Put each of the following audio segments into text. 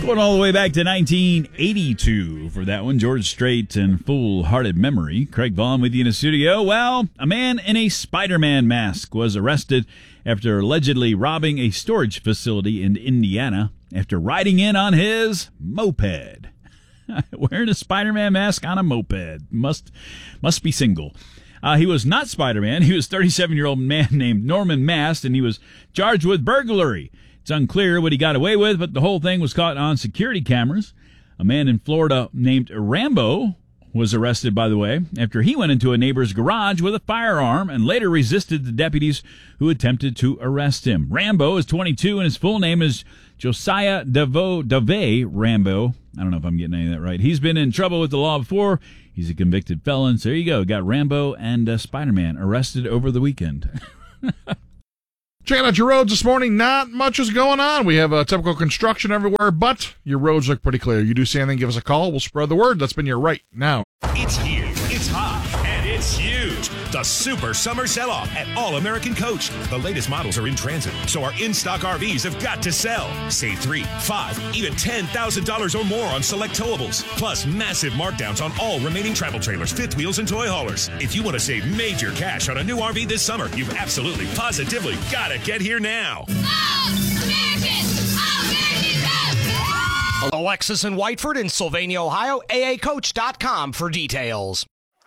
Going all the way back to 1982 for that one. George Strait and Full-Hearted Memory. Craig Vaughn with you in the studio. Well, a man in a Spider-Man mask was arrested after allegedly robbing a storage facility in Indiana after riding in on his moped. Wearing a Spider-Man mask on a moped. Must be single. He was not Spider-Man. He was a 37-year-old man named Norman Mast, and he was charged with burglary. It's unclear what he got away with, but the whole thing was caught on security cameras. A man in Florida named Rambo was arrested, by the way, after he went into a neighbor's garage with a firearm and later resisted the deputies who attempted to arrest him. Rambo is 22, and his full name is Josiah Dave Rambo. I don't know if I'm getting any of that right. He's been in trouble with the law before. He's a convicted felon. So there you go. Got Rambo and Spider-Man arrested over the weekend. Checking out your roads this morning, not much is going on. We have typical construction everywhere, but your roads look pretty clear. You do see anything, give us a call. We'll spread the word. That's been your right now. It's here, it's hot, and it's huge. The Super Summer Sell-Off at All American Coach. The latest models are in transit, so our in-stock RVs have got to sell. Save $3, $5, even $10,000 or more on select towables. Plus massive markdowns on all remaining travel trailers, fifth wheels, and toy haulers. If you want to save major cash on a new RV this summer, you've absolutely, positively got to get here now. Alexis in Whiteford in Sylvania, Ohio. AAcoach.com for details.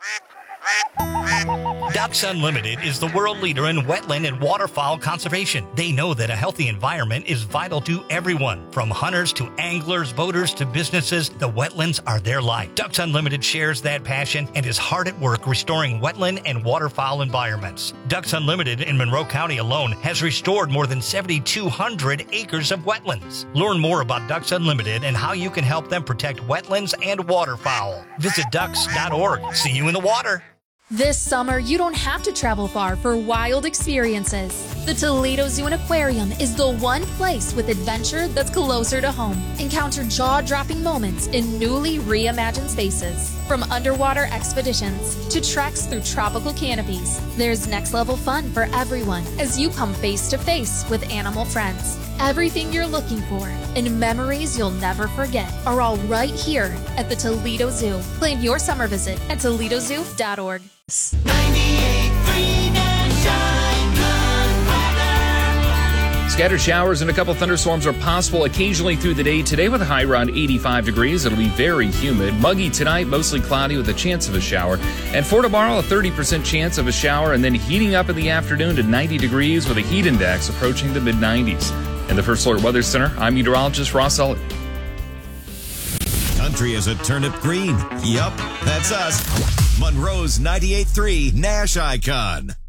Ducks Unlimited is the world leader in wetland and waterfowl conservation. They know that a healthy environment is vital to everyone. From hunters to anglers, boaters to businesses, the wetlands are their life. Ducks Unlimited shares that passion and is hard at work restoring wetland and waterfowl environments. Ducks Unlimited in Monroe County alone has restored more than 7,200 acres of wetlands. Learn more about Ducks Unlimited and how you can help them protect wetlands and waterfowl. Visit ducks.org. See you in the water. This summer, you don't have to travel far for wild experiences. The Toledo Zoo and Aquarium is the one place with adventure that's closer to home. Encounter jaw-dropping moments in newly reimagined spaces. From underwater expeditions to treks through tropical canopies, there's next-level fun for everyone as you come face-to-face with animal friends. Everything you're looking for and memories you'll never forget are all right here at the Toledo Zoo. Plan your summer visit at ToledoZoo.org. 98.3 Shine weather. Scattered showers and a couple thunderstorms are possible occasionally through the day today with a high around 85 degrees. It'll be very humid. Muggy tonight, mostly cloudy with a chance of a shower. And for tomorrow, a 30% chance of a shower, and then heating up in the afternoon to 90 degrees with a heat index approaching the mid-90s. In the First Alert Weather Center, I'm meteorologist Ross Elliott. Country as a turnip green. Yup, that's us. Monroe's 98.3 Nash Icon.